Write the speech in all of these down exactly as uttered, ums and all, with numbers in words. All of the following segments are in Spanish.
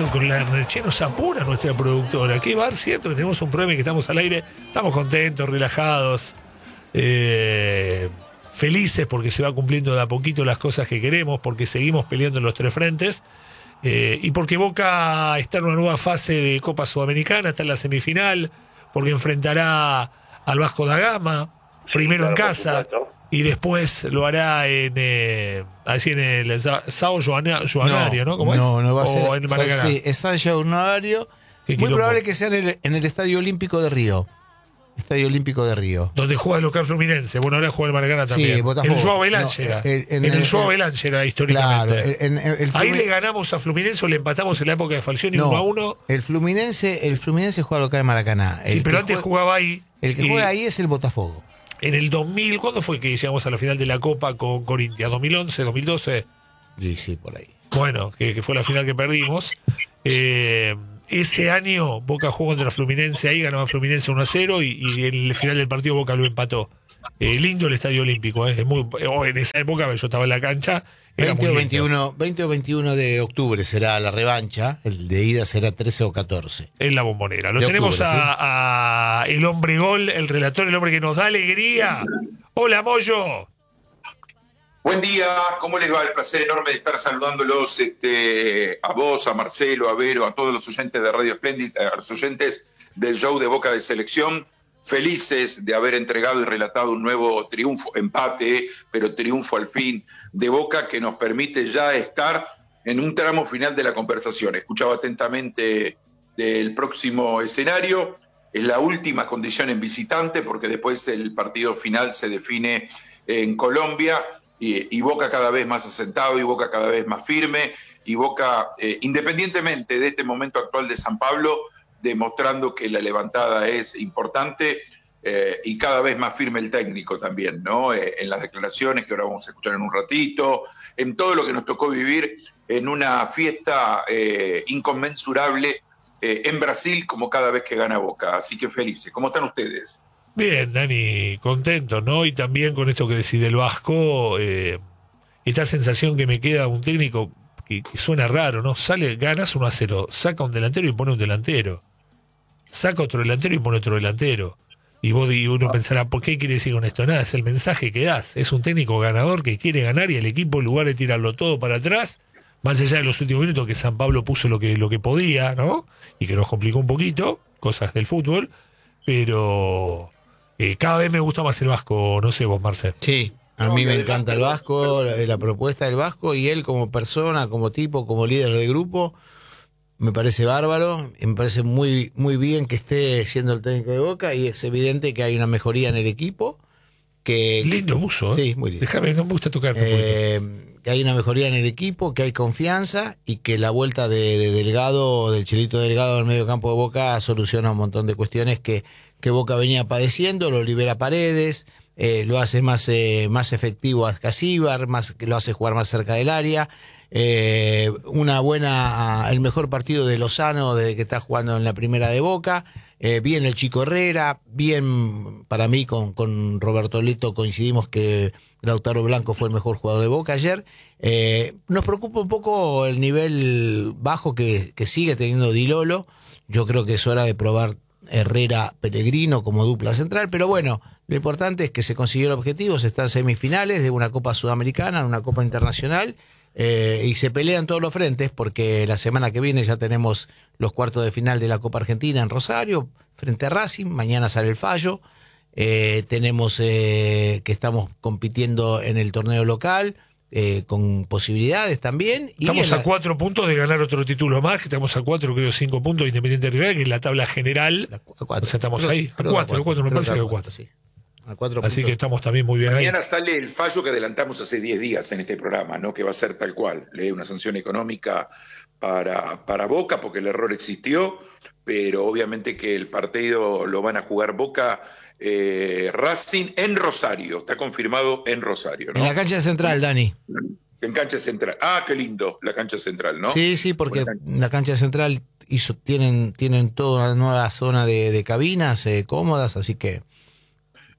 con la energía nos apura nuestra productora. Qué bar, cierto que tenemos un problema y que estamos al aire. Estamos contentos, relajados, eh, felices porque se va cumpliendo de a poquito las cosas que queremos, porque seguimos peleando en los tres frentes. Eh, y porque Boca está en una nueva fase de Copa Sudamericana, está en la semifinal, porque enfrentará al Vasco da Gama, sí, primero claro, en casa, y después lo hará en eh, así en el Sao Joanario, ¿no? ¿Cómo no, es? no va a o ser en el Maracaná. Sí, es Sao Joanario. Muy probable que sea en el, en el Estadio Olímpico de Río. Estadio Olímpico de Río. Donde juega el local Fluminense. Bueno, ahora juega el Maracaná también. Sí, Botafogo. En el Joao Belanchera. No, en, en, en el, el Joao Belanchera, históricamente. Claro, en, en, el Ahí le ganamos a Fluminense o le empatamos en la época de Falcioni no, uno a uno. El Fluminense, el Fluminense juega local en Maracaná. Sí, el pero antes juega, jugaba ahí. El que juega ahí es el Botafogo. En el dos mil, ¿cuándo fue que llegamos a la final de la Copa con Corinthians? ¿dos mil once, dos mil doce? Sí, sí, por ahí. Bueno, que, que fue la final que perdimos. Eh, ese año Boca jugó contra Fluminense, ahí ganaba Fluminense uno a cero y, y en el final del partido Boca lo empató. Eh, lindo el Estadio Olímpico, eh, es muy, oh, en esa época yo estaba en la cancha. veinte o, veintiuno, veinte o veintiuno de octubre será la revancha, el de ida será trece o catorce. En la Bombonera. Lo de tenemos octubre, a, ¿sí? a el hombre gol, el relator, el hombre que nos da alegría. Hola, Moyo. Buen día, ¿cómo les va? El placer enorme de estar saludándolos este, a vos, a Marcelo, a Vero, a todos los oyentes de Radio Splendid, a los oyentes del show de Boca de Selección. Felices de haber entregado y relatado un nuevo triunfo, empate, pero triunfo al fin de Boca que nos permite ya estar en un tramo final de la conversación. Escuchaba atentamente del próximo escenario. Es la última condición en visitante porque después el partido final se define en Colombia. Y, y Boca cada vez más asentado y Boca cada vez más firme y Boca, eh, independientemente de este momento actual de San Pablo, demostrando que la levantada es importante eh, y cada vez más firme el técnico también, ¿no? Eh, en las declaraciones que ahora vamos a escuchar en un ratito, en todo lo que nos tocó vivir en una fiesta eh, inconmensurable eh, en Brasil como cada vez que gana Boca. Así que felices. ¿Cómo están ustedes? Bien, Dani, contento, ¿no? Y también con esto que decís del Vasco, eh, esta sensación que me queda un técnico que, que suena raro, ¿no? Sale, ganas uno a cero, saca un delantero y pone un delantero. Saca otro delantero y pone otro delantero. Y vos y uno pensará, ¿por qué quiere decir con esto? Nada, es el mensaje que das. Es un técnico ganador que quiere ganar y el equipo, en lugar de tirarlo todo para atrás, más allá de los últimos minutos que San Pablo puso lo que, lo que podía, ¿no? Y que nos complicó un poquito, cosas del fútbol, pero... Eh, cada vez me gusta más el Vasco, no sé vos, Marcel. Sí, a mí me encanta el Vasco, la, la propuesta del Vasco y él como persona, como tipo, como líder de grupo, me parece bárbaro, me parece muy, muy bien que esté siendo el técnico de Boca y es evidente que hay una mejoría en el equipo. Que, lindo buzo, ¿eh? Sí, muy lindo. Déjame, no me gusta tocar. Eh, que hay una mejoría en el equipo, que hay confianza y que la vuelta de, de Delgado, del Chelito Delgado al medio campo de Boca soluciona un montón de cuestiones que, que Boca venía padeciendo, lo libera Paredes, eh, lo hace más, eh, más efectivo a Casíbar, más, lo hace jugar más cerca del área. Eh, una buena, el mejor partido de Lozano desde que está jugando en la primera de Boca. Eh, bien el Chico Herrera, bien para mí con, con Roberto Leto coincidimos que Lautaro Blanco fue el mejor jugador de Boca ayer. Eh, nos preocupa un poco el nivel bajo que, que sigue teniendo Di Lolo. Yo creo que es hora de probar Herrera-Pellegrino como dupla central, pero bueno, lo importante es que se consiguió el objetivo, se están en semifinales de una Copa Sudamericana, una Copa Internacional. Eh, y se pelean todos los frentes porque la semana que viene ya tenemos los cuartos de final de la Copa Argentina en Rosario, frente a Racing, mañana sale el fallo, eh, tenemos eh, que estamos compitiendo en el torneo local, eh, con posibilidades también. Estamos y a la... cuatro puntos de ganar otro título más, que estamos a cuatro, creo, cinco puntos de Independiente Rivera, que es la tabla general, La, a cuatro. O sea, estamos creo, ahí, a cuatro, a cuatro, me parece que a cuatro. Sí. A cuatro Así puntos. que estamos también muy bien Mañana ahí. sale el fallo que adelantamos hace diez días en este programa, ¿no? Que va a ser tal cual. Le una sanción económica para, para Boca porque el error existió, pero obviamente que el partido lo van a jugar Boca eh, Racing en Rosario. Está confirmado en Rosario, ¿no? En la cancha central, Dani. En cancha central. Ah, qué lindo, la cancha central, ¿no? Sí, sí, porque Buena la cancha central hizo, tienen, tienen toda una nueva zona de, de cabinas eh, cómodas, así que...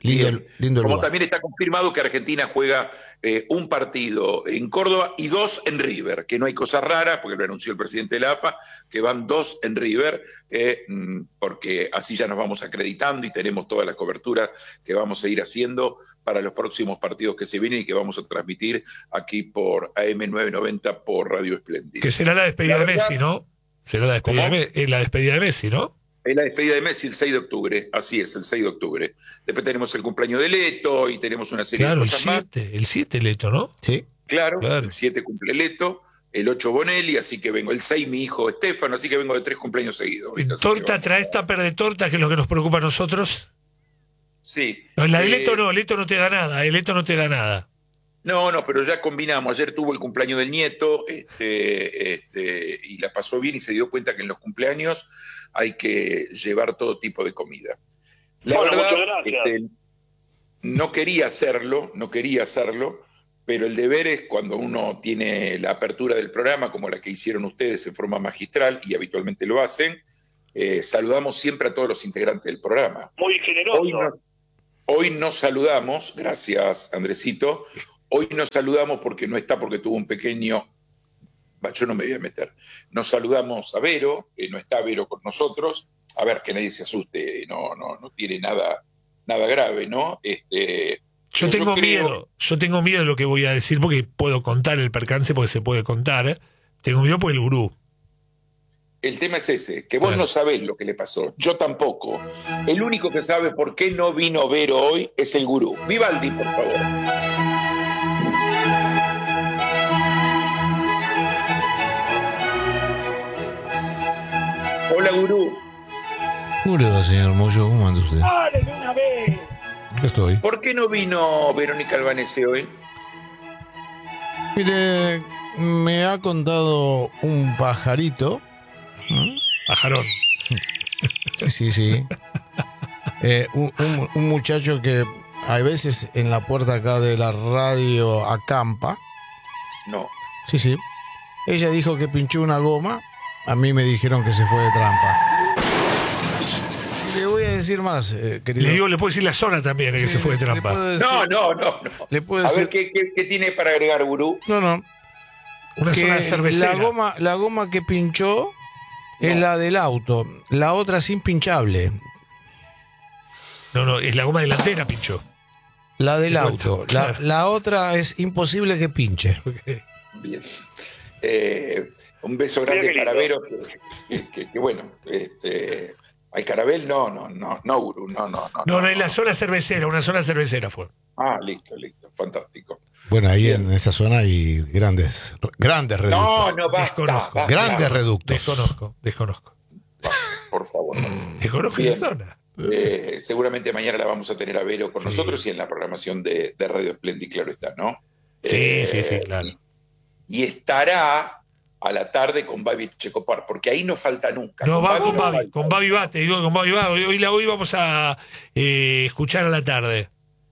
Lindo, Bien. lindo Como lugar. también está confirmado que Argentina juega eh, un partido en Córdoba y dos en River, que no hay cosas raras, porque lo anunció el presidente de la A F A, que van dos en River, eh, porque así ya nos vamos acreditando y tenemos todas las coberturas que vamos a ir haciendo para los próximos partidos que se vienen y que vamos a transmitir aquí por A M novecientos noventa por Radio Espléndida. Que será la despedida La de verdad, Messi, ¿no? Será la despedida, ¿cómo? de, Me- eh, la despedida de Messi, ¿no? Es la despedida de Messi el seis de octubre, así es, el seis de octubre. Después tenemos el cumpleaños de Leto y tenemos una serie Claro, de el cosas más. siete, el siete Leto, ¿no? Sí. Claro, Claro. el siete cumple Leto, el ocho Bonelli, así que vengo, el seis mi hijo Estefano, así que vengo de tres cumpleaños seguidos. En ¿viste? Así torta, que vamos. traes tupper de torta, que es lo que nos preocupa a nosotros. Sí. No, en la de Eh, Leto no, Leto no te da nada, el Leto no te da nada. No, no, pero ya combinamos. Ayer tuvo el cumpleaños del nieto este, este, y la pasó bien y se dio cuenta que en los cumpleaños hay que llevar todo tipo de comida. La Bueno, verdad, muchas gracias. este, no quería hacerlo, no quería hacerlo, pero el deber es cuando uno tiene la apertura del programa, como la que hicieron ustedes en forma magistral y habitualmente lo hacen, eh, saludamos siempre a todos los integrantes del programa. Muy generoso. Hoy, no- hoy nos saludamos, gracias Andresito, hoy nos saludamos porque no está, porque tuvo un pequeño, bah, yo no me voy a meter, nos saludamos a Vero, que no está Vero con nosotros, a ver, que nadie se asuste, no, no, no tiene nada, nada grave, ¿no? Este, Yo yo tengo creo- miedo, yo tengo miedo de lo que voy a decir porque puedo contar el percance porque se puede contar. Tengo miedo por el gurú. El tema es ese, que vos Claro. no sabés lo que le pasó, yo tampoco. El único que sabe por qué no vino Vero hoy es el gurú. Vivaldi, por favor. Hola, gurú. Hola, señor Moyo, ¿cómo anda usted? ¡Dale de una vez! Acá estoy. ¿Por qué no vino Verónica Albanese hoy? Mire, me ha contado un pajarito. ¿Mm? Pajarón. Sí, sí, sí. Eh, un, un- un muchacho que a veces en la puerta acá de la radio acampa. No. Sí, sí. Ella dijo que pinchó una goma. A mí me dijeron que se fue de trampa. Y le voy a decir más, eh, querido. Le digo, le puedo decir la zona también, eh, que Sí, se fue de le- le trampa. puedo decir- No, no, no, no. Le puedo A decir. ver, ¿qué, qué, qué tiene para agregar, gurú? No, no. Una que zona cervecera. la goma, la goma que pinchó es No. la del auto. La otra es impinchable. No, no, es la goma delantera, pincho. La del Qué auto. cuento, La, claro. la otra es imposible que pinche. Bien. Eh, un beso Mira grande qué para lindo. Vero, que, que- que- que bueno, este, ¿hay carabel? No, no, no, no, gurú, no, no, no. No, no, en la zona cervecera, una zona cervecera fue. Ah, listo, listo, fantástico. Bueno, ahí Bien. en esa zona hay grandes, grandes reductos. No, no, basta, Desconozco. basta, Grandes reductos. Desconozco, desconozco. por favor. Desconozco Bien. esa zona. Eh, seguramente mañana la vamos a tener a Vero con Sí. nosotros y en la programación de, de Radio Splendid, claro está, ¿no? Sí, Eh, sí, sí, claro. Y estará a la tarde con Babi Checopar, porque ahí no falta nunca. No, va con no Babi, falta. con Babi va, te digo, con Babi va. Hoy, hoy la hoy vamos a eh, escuchar a la tarde.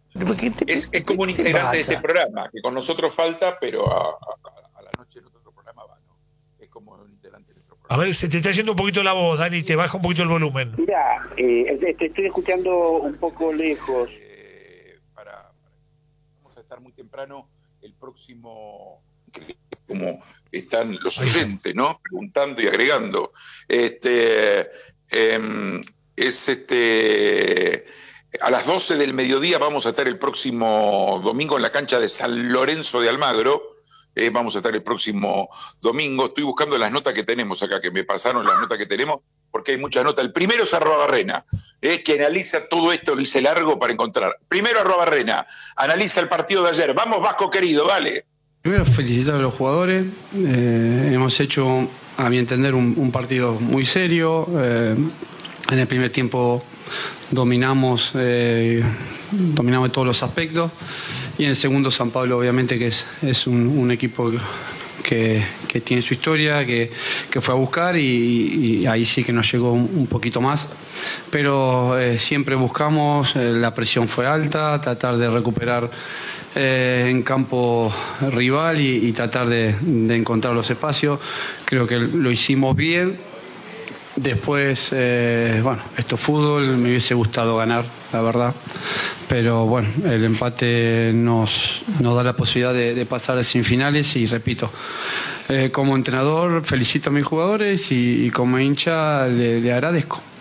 Es, es como un ¿Qué te integrante de pasa? este programa, que con nosotros falta, pero a, a- a la noche en otro programa va, ¿no? Es como un integrante de nuestro A programa. ver, se te está yendo un poquito la voz, Dani, te baja un poquito el volumen. Mira, eh, te estoy escuchando un poco lejos. Eh, para, para- vamos a estar muy temprano el próximo, como están los Ahí está. oyentes, ¿no? Preguntando y agregando. Este, em, es este. A las doce del mediodía vamos a estar el próximo domingo en la cancha de San Lorenzo de Almagro. Eh, vamos a estar el próximo domingo. Estoy buscando las notas que tenemos acá, que me pasaron las notas que tenemos, porque hay muchas notas. El primero es arroba Barrena, eh, que analiza todo esto, lo hice largo para encontrar. Primero arroba Barrena, analiza el partido de ayer. Vamos, Vasco querido, dale. Primero felicitar a los jugadores. Eh, hemos hecho, a mi entender, un, un partido muy serio. Eh, en el primer tiempo dominamos, eh, dominamos todos los aspectos. Y en el segundo, San Pablo, obviamente, que es, es un, un equipo que, que tiene su historia, que, que fue a buscar y, y ahí sí que nos llegó un, un poquito más. Pero eh, siempre buscamos, eh, la presión fue alta, tratar de recuperar eh, en campo rival y, y tratar de, de encontrar los espacios. Creo que lo hicimos bien. Después, eh, bueno, esto es fútbol, me hubiese gustado ganar la verdad. Pero bueno, el empate nos, nos da la posibilidad de, de pasar a semifinales y repito, eh, como entrenador felicito a mis jugadores y, y como hincha le, le agradezco.